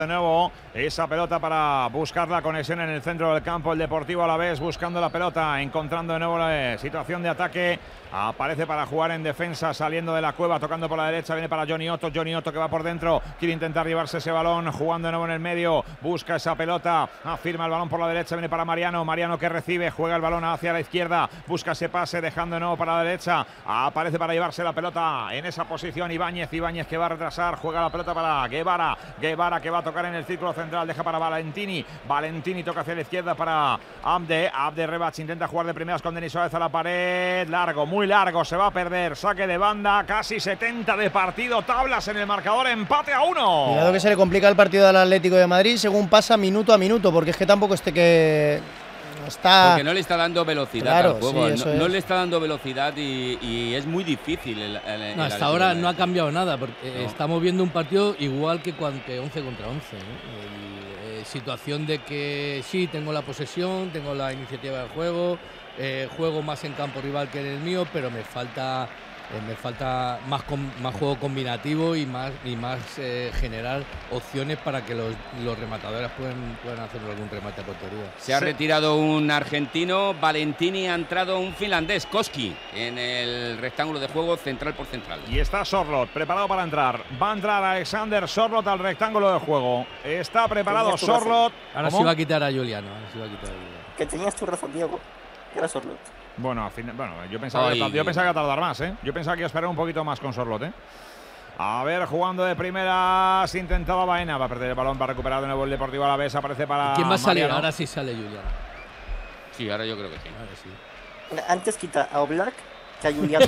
De nuevo, esa pelota para buscar la conexión en el centro del campo. El Deportivo Alavés buscando la pelota, encontrando de nuevo la situación de ataque. Aparece para jugar en defensa, saliendo de la cueva, tocando por la derecha. Viene para Johnny Otto. Johnny Otto que va por dentro. Quiere intentar llevarse ese balón, jugando de nuevo en el medio. Busca esa pelota, afirma el balón por la derecha. Viene para Mariano. Mariano que recibe, juega el balón hacia la izquierda. Busca ese pase, dejando de nuevo para la derecha. Aparece para llevarse la pelota en esa posición Ibáñez. Ibáñez que va a retrasar, juega la pelota para Guevara. Guevara que va a tocar en el círculo central, deja para Valentini. Valentini toca hacia la izquierda para Abde. Abde Rebach intenta jugar de primeras con Denis Suárez a la pared. Largo, muy largo, se va a perder. Saque de banda, casi 70 de partido. Tablas en el marcador, empate a 1. Cuidado que se le complica el partido al Atlético de Madrid según pasa minuto a minuto, porque es que tampoco que está. Porque no le está dando velocidad al juego. Sí, no le está dando velocidad y es muy difícil. Hasta ahora no ha cambiado nada, porque estamos viendo un partido igual que 11 contra 11. Situación de que sí, tengo la posesión, tengo la iniciativa del juego, juego más en campo rival que en el mío, pero me falta más juego combinativo y más generar opciones para que los rematadores puedan hacer algún remate a portería. Se ha retirado un argentino, Valentini, ha entrado un finlandés, Koski, en el rectángulo de juego central por central. Y está Sorloth preparado para entrar. Va a entrar Alexander Sorloth al rectángulo de juego. Está preparado Sorloth. Ahora sí va a quitar a Juliano. Que tenías tu razón, Diego. Era Sorloth. Bueno, yo pensaba que iba a tardar más, ¿eh? Yo pensaba que iba a esperar un poquito más con Sorloth, ¿eh? A ver, jugando de primeras, intentaba Baena. Va a perder el balón para recuperar de nuevo el Deportivo Alavés. Aparece para ¿quién va a salir? Mariano. Ahora sí sale Juliano. Sí, ahora yo creo que sí. Ahora sí. Antes quita a Oblak que a Juliano.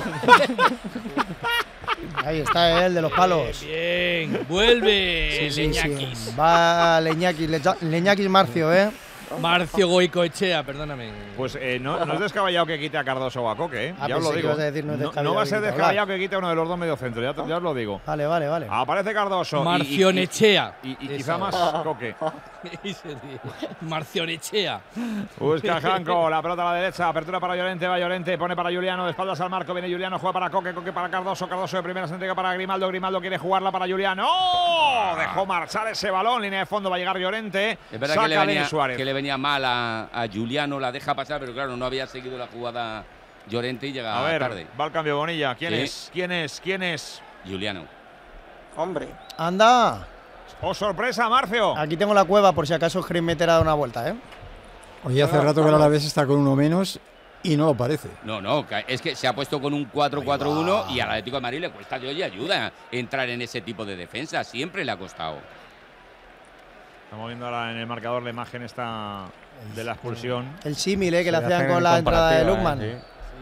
Ahí está el de los palos. Bien, vuelve Leñakis. Sí. Va Leñakis Marcio, Marcio Goicoechea, perdóname. Pues no es descabellado que quite a Cardoso o a Coque, ¿eh? Ya os lo digo. No va a ser descabellado que quite a uno de los dos mediocentros, ya os lo digo. Vale. Aparece Cardoso. Marcionechea. Y quizá más Coque. Marcionechea. Busca Janko, la pelota a la derecha, apertura para Llorente, va Llorente, pone para Juliano, de espaldas al marco, viene Juliano, juega para Coque, Coque para Cardoso, Cardoso de primera se entrega para Grimaldo, Grimaldo quiere jugarla para Juliano. ¡Oh! Dejó marchar ese balón, línea de fondo, va a llegar Llorente. Es verdad que le venía mal a Juliano, la deja pasar, pero claro, no había seguido la jugada Llorente y llega tarde. Va al cambio Bonilla. ¿Quién es? Juliano. Hombre. Anda. ¡Oh, sorpresa, Marcio! Aquí tengo la cueva por si acaso Schrimeter ha dado una vuelta, ¿eh? Oye, hace rato que el Alavés está con uno menos y no lo parece. No, es que se ha puesto con un 4-4-1 y al Atlético de Madrid le cuesta de hoy ayuda entrar en ese tipo de defensa. Siempre le ha costado. Estamos viendo ahora en el marcador la imagen esta de la expulsión. El símil, que le hacían con la entrada de Lukman. Sí.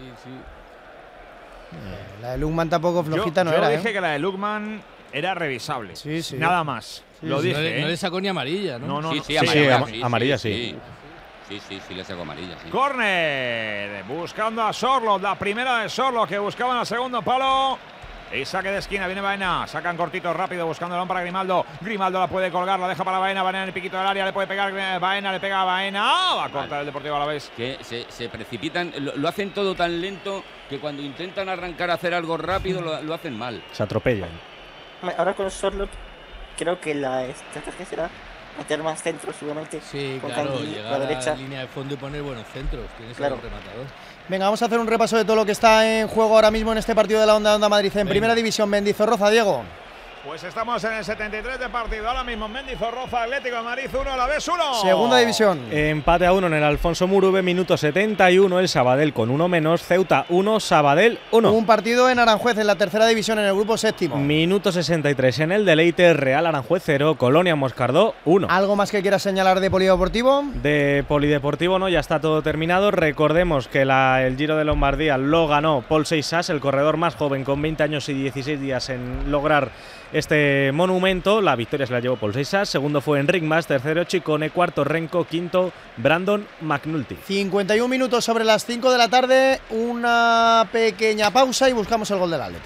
La de Lukman tampoco flojita no era. Yo dije que la de Lukman era revisable. Sí. Nada más. Lo dije. No le sacó ni amarilla, ¿no? Sí, amarilla sí. Sí, le sacó amarilla, sí. Córner, buscando a Sorloth, la primera de Sorloth que buscaban al segundo palo. Y saque de esquina, viene Baena, sacan cortito rápido, buscando el balón para Grimaldo. Grimaldo la puede colgar, la deja para Baena, Baena en el piquito del área, le puede pegar, Baena le pega a Baena. Va a cortar el Deportivo Alavés. Que se precipitan, lo hacen todo tan lento que cuando intentan arrancar a hacer algo rápido lo hacen mal. Se atropellan. Ahora con Sorloth, creo que la estrategia será meter más centros, seguramente. Sí, con claro, Tanguy, llegar la derecha. a la línea de fondo y poner buenos centros. Tienes que ser un rematador. Venga, vamos a hacer un repaso de todo lo que está en juego ahora mismo en este partido de la Onda Madrid en Primera División. Mendizorroza, Diego. Pues estamos en el 73 de partido. Ahora mismo Mendizorroza, Atlético de Madrid 1, Alavés 1. Segunda División. Empate a 1 en el Alfonso Murube, minuto 71. El Sabadell con uno menos. Ceuta 1, Sabadell 1. Un partido en Aranjuez en la Tercera División en el grupo séptimo. Minuto 63 en el Deleite. Real Aranjuez 0, Colonia Moscardó 1. ¿Algo más que quieras señalar de Polideportivo? De Polideportivo no, ya está todo terminado. Recordemos que el Giro de Lombardía lo ganó Paul Seixas, el corredor más joven con 20 años y 16 días en lograr este monumento. La victoria se la llevó Paul Seixas, segundo fue Enric Mas, tercero Chicone, cuarto Renko, quinto Brandon McNulty. 51 minutos sobre las 5 de la tarde, una pequeña pausa y buscamos el gol del Atleti.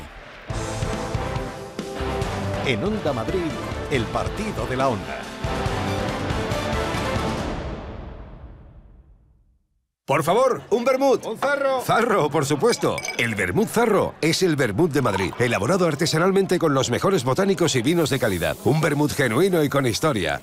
En Onda Madrid, el partido de la Onda. Por favor, un vermut. ¡Un Zarro! Zarro, por supuesto. El vermut Zarro es el vermut de Madrid, elaborado artesanalmente con los mejores botánicos y vinos de calidad. Un vermut genuino y con historia.